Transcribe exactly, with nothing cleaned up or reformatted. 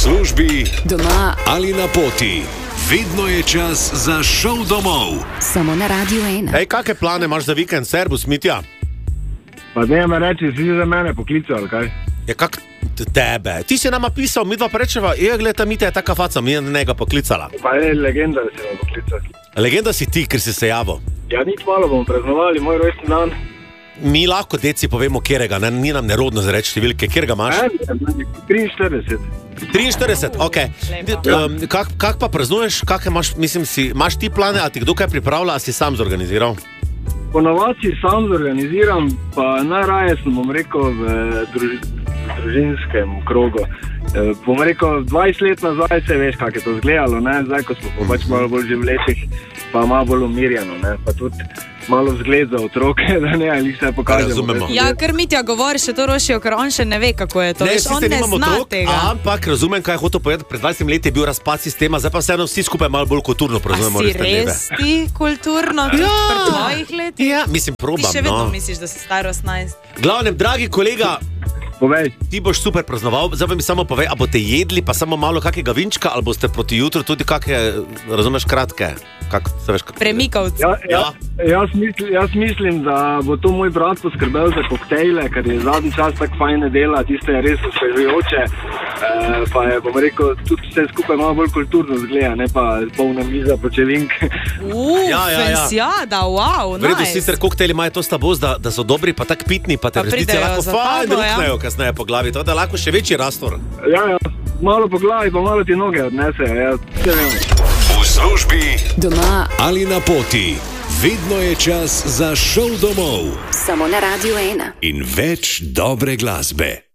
službi, doma ali na poti. Vedno je čas za šov domov. Samo na Radiu ena. Ej, kakšne plane imaš za vikend, Servus, Mitja? Pa ne me reči, si za mene poklical, ali kaj? Ja, kak tebe? Ti si nama pisal, mi dva pa rečeva, je, gled, ta Mitja je taka faca, mi je njega poklicala. Pa je legenda, da si me poklical. Legenda si ti, ker si se javil. Ja, nič malo bomo praznovali, moj rojstni dan. Mi lahko deci povemo, kjerega, ne, ni nam nerodno za reči številke, kjerega imaš? triinštirideset. triinštirideset, ok. Um, kak, kak pa praznuješ, kak imaš, mislim si, imaš ti plane, a ti kdo kaj pripravlja, a si sam zorganiziral? Ponovadi sam zorganiziram, pa najraje sem, bom rekel, v druž, družinskem krogu. E, bom rekel, dvajset let nazaj se veš, kak je to izgledalo, ne? Zdaj, ko smo pač malo bolj že v letih, pa malo bolj umirjeno, ne? Pa tudi malo vzgled za otroke, da ne, ali se pokažemo. Razumemo. Ja, ker Mitja govori še to rošijo, ker on še ne ve, kako je to. Ne, Veš, on sicer ne nimamo zna otrok, tega. ampak razumem, kaj je hotel povedati. Pred dvajsetimi leti je bil razpad sistema, zdaj pa vseeno vsi skupaj malo bolj kulturno A praznujemo si rojstne dneve. res ti kulturno, tudi Ja. pri tvojih letih? Ja, mislim, Ti probam, še vedno no. misliš, da si star osemnajst? Glavnem, dragi kolega, Povej. ti boš super praznoval, zdaj pa mi samo povej, a boste jedli pa samo malo kakega vinčka, ali boste proti jutru tudi kakšne, razumeš, kratke? Kak, se veš, kak... Premikavci. Ja, ja, jaz, misl, jaz mislim, da bo to moj brat poskrbel za koktejle, ker je zadnji čas tako fajne dela, tiste je res osvežujoče, e, pa je, bom rekel, tudi vse skupaj malo bolj kulturno zgleda, ne pa polna miza počevink. Uf, Ja, ja, ja. fensijada, wow, V redu, nice. sicer koktejli imajo to slabost, da, da so dobri, pa tak pitni, pa te Pa resnice pridejo lahko za fajn tabo, ja. ruknejo kasneje po glavi, to da lahko še večji rastor. Ja, ja, malo po glavi, pa malo ti noge odnesejo, ja, vse vemo. V službi, Doma ali na poti. Vedno je čas za šov domov samo na Radiu ena. in več dobre glasbe.